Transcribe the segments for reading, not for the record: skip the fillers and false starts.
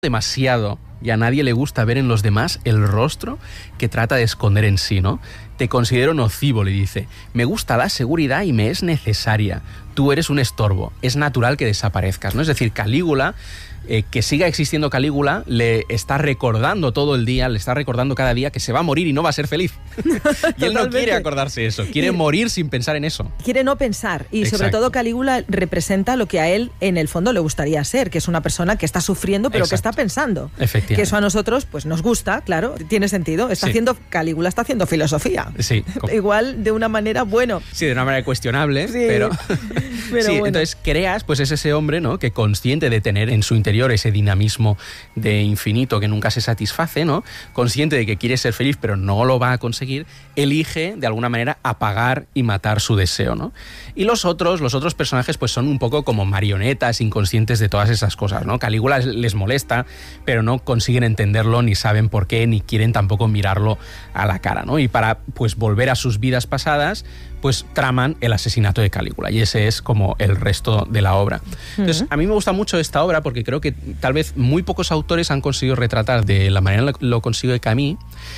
demasiado y a nadie le gusta ver en los demás el rostro que trata de esconder en sí, ¿no? Te considero nocivo, le dice. Me gusta la seguridad y me es necesaria. Tú eres un estorbo. Es natural que desaparezcas, ¿no? Es decir, Calígula, que siga existiendo Calígula, le está recordando todo el día, le está recordando cada día que se va a morir y no va a ser feliz. Y él no quiere acordarse de eso, quiere morir sin pensar en eso. Quiere no pensar. Y sobre todo Calígula representa lo que a él en el fondo le gustaría ser, que es una persona que está sufriendo pero que está pensando. Efectivamente. Que eso a nosotros pues nos gusta, claro, tiene sentido. Calígula está haciendo filosofía. Sí. Igual de una manera, Sí, de una manera cuestionable, pero sí, bueno. Entonces creas, pues es ese hombre, ¿no? Que consciente de tener en su interior ese dinamismo de infinito que nunca se satisface, ¿no? Consciente de que quiere ser feliz pero no lo va a conseguir, elige de alguna manera apagar y matar su deseo, ¿no? Y los otros personajes pues son un poco como marionetas inconscientes de todas esas cosas, ¿no? Calígula les molesta, pero no consiguen entenderlo, ni saben por qué, ni quieren tampoco mirarlo a la cara, ¿no? Y para pues volver a sus vidas pasadas, pues traman el asesinato de Calígula, y ese es como el resto de la obra. Entonces, a mí me gusta mucho esta obra porque creo que tal vez muy pocos autores han conseguido retratar de la manera en que lo consigue Camus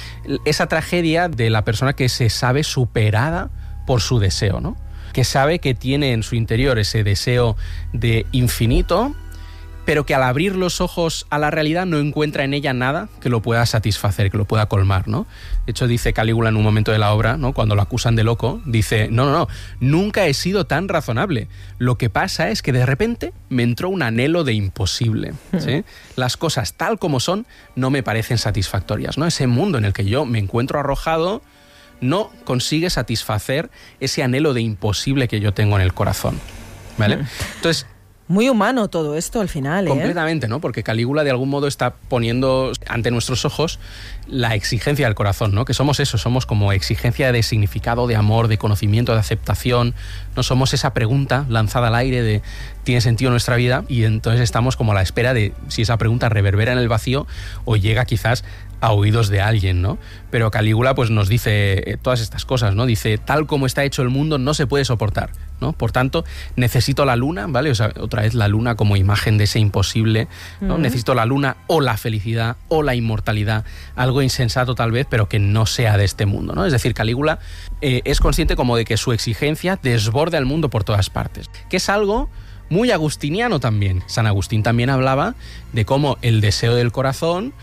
esa tragedia de la persona que se sabe superada por su deseo, ¿no? Que sabe que tiene en su interior ese deseo de infinito, pero que al abrir los ojos a la realidad no encuentra en ella nada que lo pueda satisfacer, que lo pueda colmar, ¿no? De hecho, dice Calígula en un momento de la obra, ¿no? Cuando lo acusan de loco, dice, no, nunca he sido tan razonable. Lo que pasa es que de repente me entró un anhelo de imposible, ¿sí? Las cosas tal como son no me parecen satisfactorias, ¿no? Ese mundo en el que yo me encuentro arrojado no consigue satisfacer ese anhelo de imposible que yo tengo en el corazón, ¿vale? Entonces, muy humano todo esto al final, ¿eh? Completamente, ¿no? Porque Calígula de algún modo está poniendo ante nuestros ojos la exigencia del corazón, ¿no? Que somos eso, somos como exigencia de significado, de amor, de conocimiento, de aceptación. No somos esa pregunta lanzada al aire de ¿tiene sentido nuestra vida? Y entonces estamos como a la espera de si esa pregunta reverbera en el vacío o llega quizás a oídos de alguien, ¿no? Pero Calígula pues nos dice todas estas cosas, ¿no? Dice, tal como está hecho el mundo no se puede soportar, ¿no? Por tanto, necesito la luna, ¿vale? O sea, otra vez la luna como imagen de ese imposible, ¿no? Necesito la luna o la felicidad o la inmortalidad, algo insensato tal vez, pero que no sea de este mundo, ¿no? Es decir, Calígula es consciente como de que su exigencia desborda el mundo por todas partes, que es algo muy agustiniano también. San Agustín también hablaba de cómo el deseo del corazón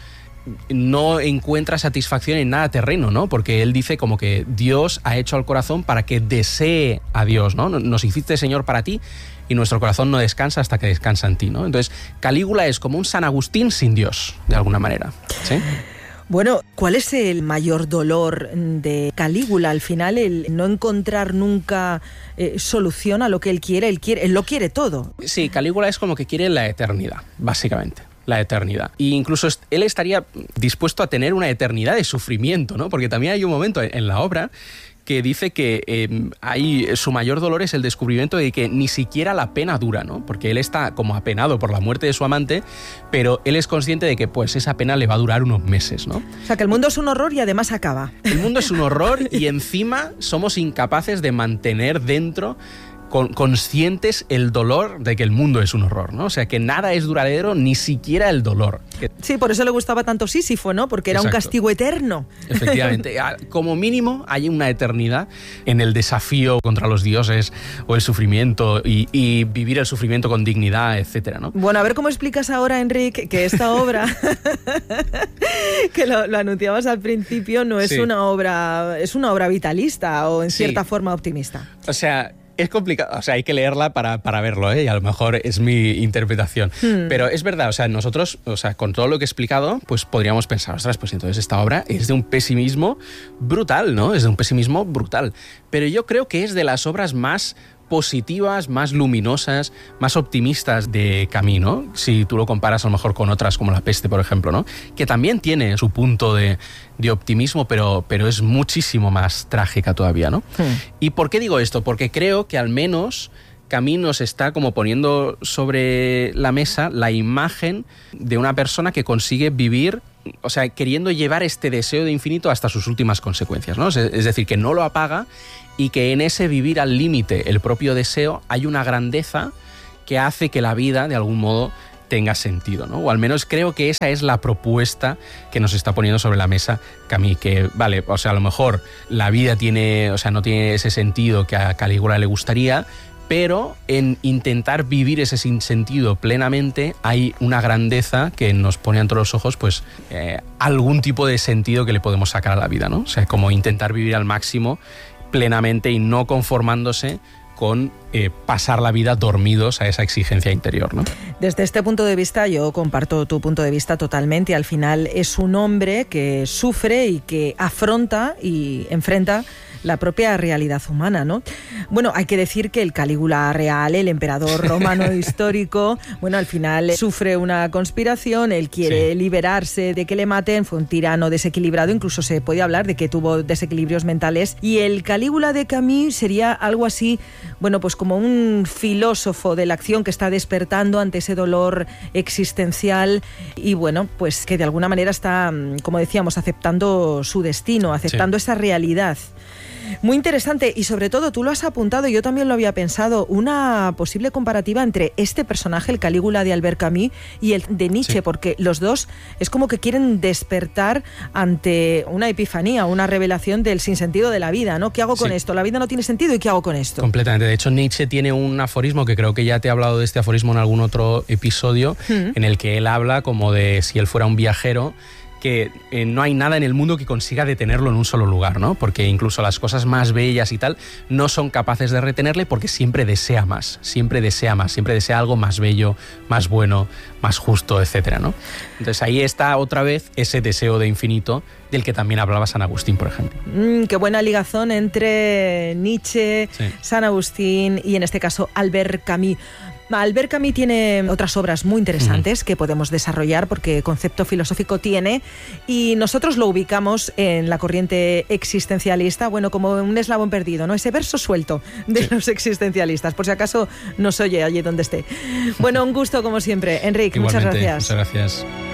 no encuentra satisfacción en nada terreno, ¿no? Porque él dice como que Dios ha hecho al corazón para que desee a Dios, ¿no? Nos hiciste, Señor, para ti, y nuestro corazón no descansa hasta que descansa en ti, ¿no? Entonces, Calígula es como un San Agustín sin Dios, de alguna manera, ¿sí? Bueno, ¿cuál es el mayor dolor de Calígula? Al final, el no encontrar nunca solución a lo que él lo quiere todo. Sí, Calígula es como que quiere la eternidad, básicamente. La eternidad. E incluso él estaría dispuesto a tener una eternidad de sufrimiento, ¿no? Porque también hay un momento en la obra que dice que su mayor dolor es el descubrimiento de que ni siquiera la pena dura, ¿no? Porque él está como apenado por la muerte de su amante, pero él es consciente de que pues esa pena le va a durar unos meses, ¿no? O sea, que el mundo es un horror y además acaba. El mundo es un horror y encima somos incapaces de mantener dentro conscientes el dolor de que el mundo es un horror, ¿no? O sea, que nada es duradero, ni siquiera el dolor. Sí, por eso le gustaba tanto Sísifo, ¿no? Porque era un castigo eterno. Efectivamente. Como mínimo hay una eternidad en el desafío contra los dioses o el sufrimiento y vivir el sufrimiento con dignidad, etcétera, ¿no? Bueno, a ver cómo explicas ahora, Enric, que esta obra, que lo anunciabas al principio, no es una obra, es una obra vitalista o en cierta forma optimista. O sea, es complicado, o sea, hay que leerla para verlo, ¿eh? Y a lo mejor es mi interpretación. Pero es verdad, o sea, nosotros, o sea, con todo lo que he explicado, pues podríamos pensar, ostras, pues entonces esta obra es de un pesimismo brutal, ¿no? Es de un pesimismo brutal. Pero yo creo que es de las obras más positivas, más luminosas, más optimistas de Camus, ¿no? Si tú lo comparas a lo mejor con otras como La Peste, por ejemplo, ¿no? Que también tiene su punto de optimismo, pero es muchísimo más trágica todavía, ¿no? ¿Y por qué digo esto? Porque creo que al menos Camus nos está como poniendo sobre la mesa la imagen de una persona que consigue vivir, o sea, queriendo llevar este deseo de infinito hasta sus últimas consecuencias, ¿no? Es decir, que no lo apaga y que en ese vivir al límite el propio deseo hay una grandeza que hace que la vida, de algún modo, tenga sentido, ¿no? O al menos creo que esa es la propuesta que nos está poniendo sobre la mesa Camus, que vale, o sea, a lo mejor la vida no tiene ese sentido que a Calígula le gustaría, pero en intentar vivir ese sinsentido plenamente hay una grandeza que nos pone ante los ojos pues algún tipo de sentido que le podemos sacar a la vida, ¿no? O sea, como intentar vivir al máximo plenamente y no conformándose con pasar la vida dormidos a esa exigencia interior, ¿no? Desde este punto de vista, yo comparto tu punto de vista totalmente. Al final es un hombre que sufre y que afronta y enfrenta la propia realidad humana, ¿no? Bueno, hay que decir que el Calígula real, el emperador romano histórico, bueno, al final sufre una conspiración, él quiere liberarse de que le maten, fue un tirano desequilibrado, incluso se puede hablar de que tuvo desequilibrios mentales, y el Calígula de Camus sería algo así, bueno, pues como un filósofo de la acción que está despertando ante ese dolor existencial y, bueno, pues que de alguna manera está, como decíamos, aceptando su destino, aceptando esa realidad. Muy interesante, y sobre todo tú lo has apuntado, yo también lo había pensado, una posible comparativa entre este personaje, el Calígula de Albert Camus, y el de Nietzsche, porque los dos es como que quieren despertar ante una epifanía, una revelación del sinsentido de la vida, ¿no? ¿Qué hago con esto? La vida no tiene sentido, ¿y qué hago con esto? Completamente. De hecho, Nietzsche tiene un aforismo, que creo que ya te he hablado de este aforismo en algún otro episodio, en el que él habla como de si él fuera un viajero, que no hay nada en el mundo que consiga detenerlo en un solo lugar, ¿no? Porque incluso las cosas más bellas y tal no son capaces de retenerle porque siempre desea más, siempre desea algo más bello, más bueno, más justo, etcétera, ¿no? Entonces ahí está otra vez ese deseo de infinito del que también hablaba San Agustín, por ejemplo. Qué buena ligazón entre Nietzsche, San Agustín y en este caso Albert Camus. Albert Camus tiene otras obras muy interesantes que podemos desarrollar porque concepto filosófico tiene, y nosotros lo ubicamos en la corriente existencialista, bueno, como un eslabón perdido, ¿no? Ese verso suelto de los existencialistas, por si acaso nos oye allí donde esté. Bueno, un gusto como siempre. Enrique, muchas gracias. Muchas gracias.